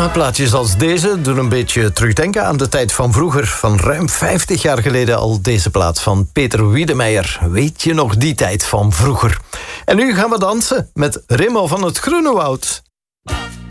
Ja, plaatjes als deze doen een beetje terugdenken aan de tijd van vroeger. Van ruim 50 jaar geleden al deze plaat van Peter Wiedemeyer. Weet je nog die tijd van vroeger? En nu gaan we dansen met Remo van het Groene Woud.